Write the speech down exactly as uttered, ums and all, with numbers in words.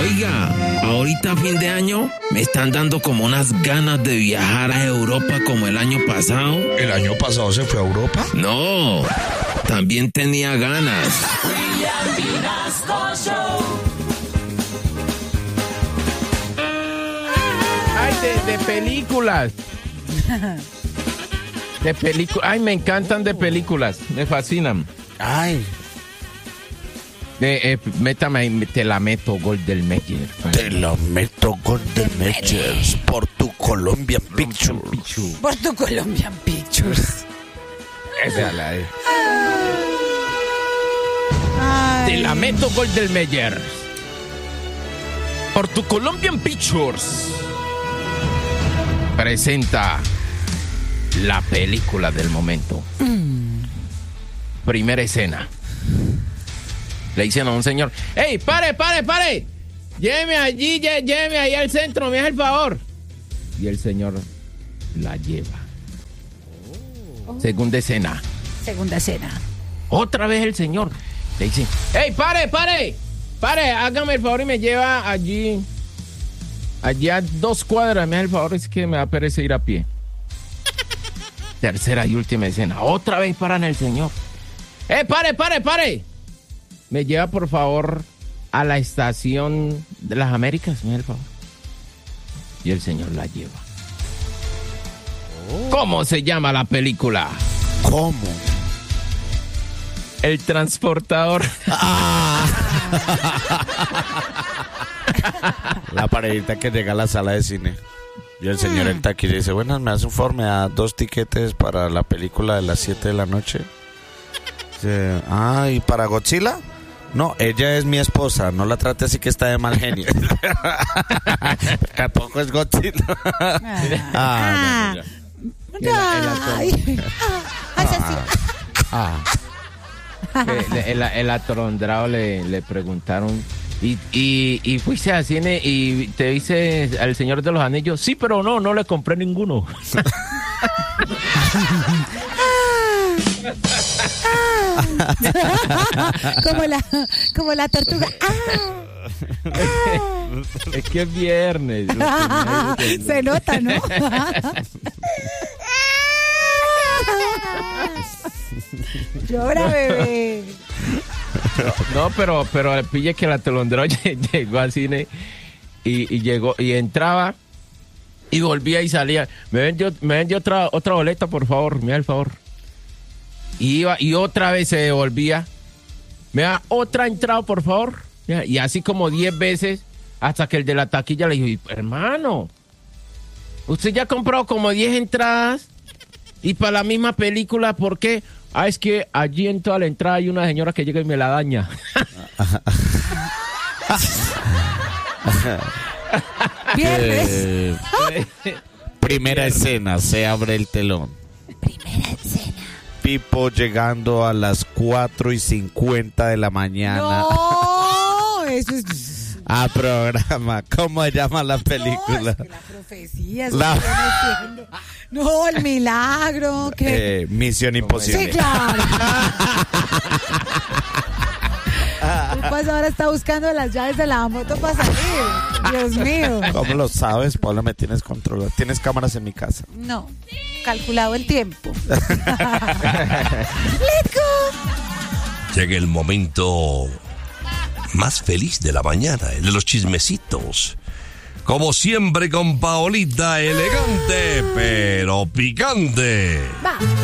Oiga, ahorita a fin de año me están dando como unas ganas de viajar a Europa como el año pasado. ¿El año pasado se fue a Europa? No, también tenía ganas. William Vinasco Show. Ay, de, de películas. De películas. Ay, me encantan de películas. Me fascinan. Ay. De, eh, métame ahí, te la meto, Golden Mayer. Te la meto Golden Majors por tu Colombian Pictures. Por tu Colombian Pictures. Esa es la. Eh. Ay. Te la meto, Golden Mayer. Por tu Colombian Pictures. Presenta la película del momento. Mm. Primera escena. Le dicen a un señor: ¡Ey, pare, pare, pare! Lléveme allí, llé, lléveme ahí al centro, me hace el favor. Y el señor la lleva. Oh. Segunda escena. Segunda escena. Otra vez el señor le dice: ¡Ey, pare, pare! Pare, hágame el favor y me lleva allí. Allí a dos cuadras, me hace el favor, es que me da pereza ir a pie. Tercera y última escena. Otra vez paran el señor. ¡Eh, pare, pare, pare! Me lleva, por favor, a la estación de las Américas, me da el favor. Y el señor la lleva. Oh. ¿Cómo se llama la película? ¿Cómo? El transportador. Ah. La parejita que llega a la sala de cine. Y el señor el taquilla dice: buenas, me hace un favor, me da dos tiquetes para la película de las siete de la noche. Dice: ah, ¿y para Godzilla? No, ella es mi esposa, no la trate así que está de mal genio. Tampoco es Godzilla. Ah, ah, no, no. Ay. Ah. El, el, el atolondrado le, le preguntaron: ¿Y, y, y fuiste al cine y te dice al Señor de los Anillos? Sí, pero no, no le compré ninguno. como la como la tortuga. Es que es viernes. Se nota, ¿no? Llora, bebé. No, no, pero pero pille que el atolondrado llegó al cine y, y llegó y entraba y volvía y salía. Me vendió, me vendió otra otra boleta, por favor, me da el favor. Y iba y otra vez se devolvía. Me da otra entrada, por favor. Y así como diez veces hasta que el de la taquilla le dijo: hermano, usted ya ha comprado como diez entradas y para la misma película, ¿por qué? Ah, es que allí en toda la entrada hay una señora que llega y me la daña. Viernes. Eh, primera escena, se abre el telón. Primera escena. Pipo llegando a las cuatro y cincuenta de la mañana. No, eso es... A programa. ¿Cómo se llama la película? No, es que la profecía. La... No, el milagro. Que... Eh, Misión Imposible. Sí, claro. Pues ahora está buscando las llaves de la moto para salir. Dios mío. ¿Cómo lo sabes, Paula? Me tienes controlado. ¿Tienes cámaras en mi casa? No, calculado el tiempo. Let's go. Llega el momento más feliz de la mañana, el de los chismecitos. Como siempre con Paolita, elegante pero picante. Va.